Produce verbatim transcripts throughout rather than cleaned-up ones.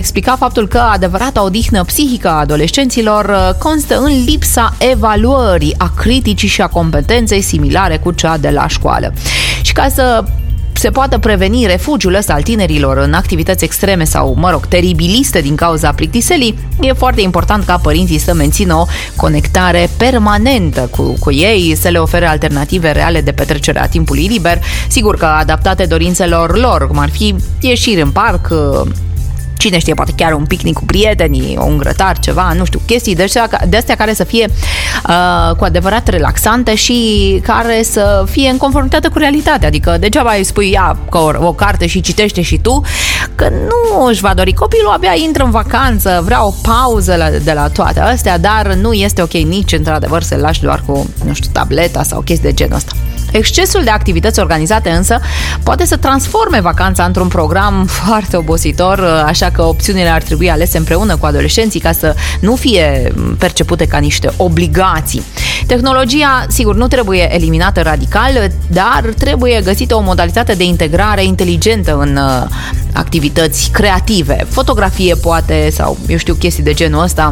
explica faptul că adevărata odihnă psihică a adolescenților constă în lipsa evaluării a criticii și a competenței similare cu cea de la școală. Și ca să se poate preveni refugiul ăsta al tinerilor în activități extreme sau, mă rog, teribiliste din cauza plictiselii, e foarte important ca părinții să mențină o conectare permanentă cu, cu ei, să le ofere alternative reale de petrecere a timpului liber, sigur că adaptate dorințelor lor, cum ar fi ieșiri în parc, cine știe, poate chiar un picnic cu prietenii, un grătar, ceva, nu știu, chestii de astea, de astea care să fie uh, cu adevărat relaxante și care să fie în conformitate cu realitatea. Adică degeaba îi spui, ia o, o carte și citește și tu, că nu își va dori. Copilul abia intră în vacanță, vrea o pauză la, de la toate astea, dar nu este ok nici, într-adevăr, să-l lași doar cu, nu știu, tableta sau chestii de genul ăsta. Excesul de activități organizate însă poate să transforme vacanța într-un program foarte obositor, așa că opțiunile ar trebui alese împreună cu adolescenții ca să nu fie percepute ca niște obligații. Tehnologia, sigur, nu trebuie eliminată radical, dar trebuie găsită o modalitate de integrare inteligentă în activități creative. Fotografie poate, sau eu știu, chestii de genul ăsta,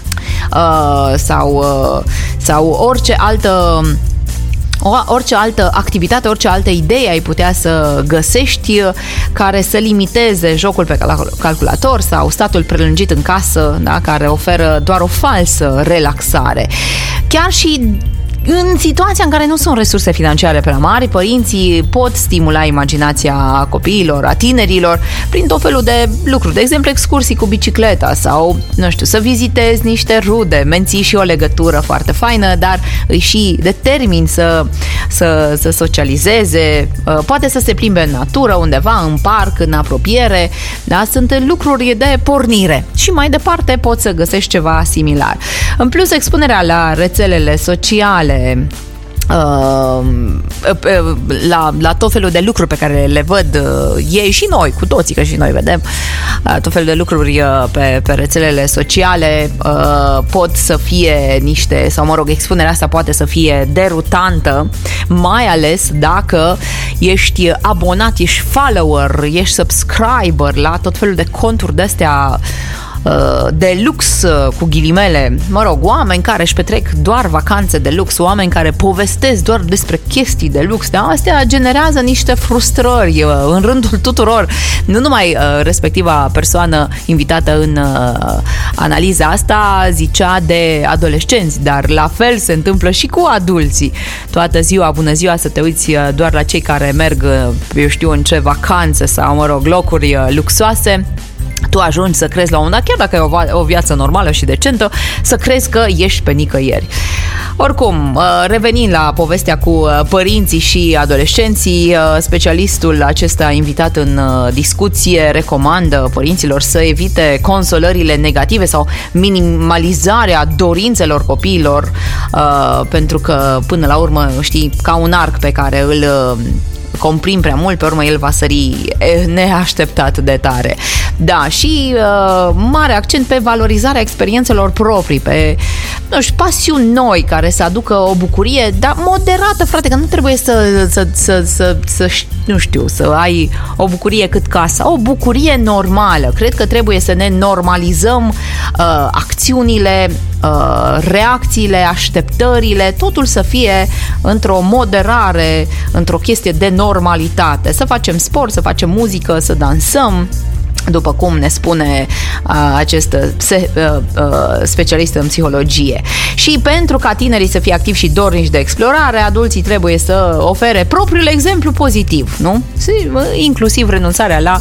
sau, sau orice altă O, orice altă activitate, orice altă idee ai putea să găsești care să limiteze jocul pe calculator sau statul prelungit în casă, da, care oferă doar o falsă relaxare. Chiar și în situația în care nu sunt resurse financiare prea mari, părinții pot stimula imaginația copiilor, a tinerilor, prin tot felul de lucruri. De exemplu, excursii cu bicicleta sau, nu știu, să vizitezi niște rude, menții și o legătură foarte faină, dar îi și determini să, să, să socializeze, poate să se plimbe în natură, undeva, în parc, în apropiere, da? Sunt lucruri de pornire. Și mai departe poți să găsești ceva similar. În plus, expunerea la rețelele sociale, La, la tot felul de lucruri pe care le văd uh, ei și noi, cu toții, că și noi vedem uh, tot felul de lucruri uh, pe, pe rețelele sociale, uh, pot să fie niște, sau mă rog, expunerea asta poate să fie derutantă, mai ales dacă ești abonat, ești follower, ești subscriber la tot felul de conturi de-astea de lux, cu ghilimele, mă rog, oameni care își petrec doar vacanțe de lux, oameni care povestesc doar despre chestii de lux, dar astea generează niște frustrări în rândul tuturor, nu numai respectiva persoană invitată în analiza asta zicea de adolescenți, dar la fel se întâmplă și cu adulții. Toată ziua, bună ziua, să te uiți doar la cei care merg, eu știu în ce vacanțe sau, mă rog, locuri luxoase, tu ajungi să crezi la un moment dat, chiar dacă e o, o viață normală și decentă, să crezi că ești pe nicăieri. Oricum, revenind la povestea cu părinții și adolescenții, specialistul acesta invitat în discuție recomandă părinților să evite consolările negative sau minimalizarea dorințelor copiilor, pentru că până la urmă, știi, ca un arc pe care îl comprim prea mult, pe urmă el va sări neașteptat de tare. Da, și uh, mare accent pe valorizarea experiențelor proprii, pe, nu știu, pasiuni noi care să aducă o bucurie, dar moderată, frate, că nu trebuie să, să, să, să, să nu știu, să ai o bucurie cât casa, o bucurie normală. Cred că trebuie să ne normalizăm uh, acțiunile, uh, reacțiile, așteptările, totul să fie într-o moderare, într-o chestie de normalitate. Să facem sport, să facem muzică, să dansăm, după cum ne spune uh, acest pse, uh, uh, specialist în psihologie. Și pentru ca tinerii să fie activi și dornici de explorare, adulții trebuie să ofere propriul exemplu pozitiv, nu? Inclusiv renunțarea la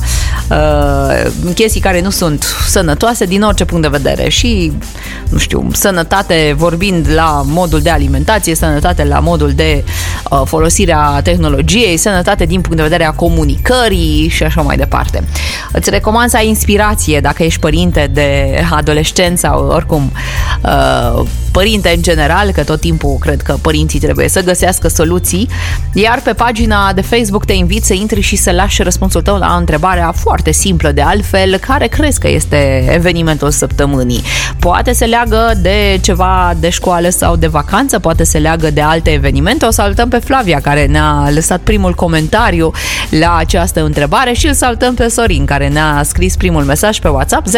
uh, chestii care nu sunt sănătoase din orice punct de vedere. Și, nu știu, sănătate vorbind la modul de alimentație, sănătate la modul de uh, folosirea tehnologiei, sănătate din punct de vedere a comunicării și așa mai departe. Îți recomand să ai inspirație dacă ești părinte de adolescenți sau oricum uh, părinte în general, că tot timpul cred că părinții trebuie să găsească soluții, iar pe pagina de Facebook te invit să intri și să lași răspunsul tău la întrebarea foarte simplă de altfel: care crezi că este evenimentul săptămânii? Poate se leagă de ceva de școală sau de vacanță, poate se leagă de alte evenimente. O salutăm pe Flavia, care ne-a lăsat primul comentariu la această întrebare, și îl salutăm pe Sorin, care ne-a scris primul mesaj pe WhatsApp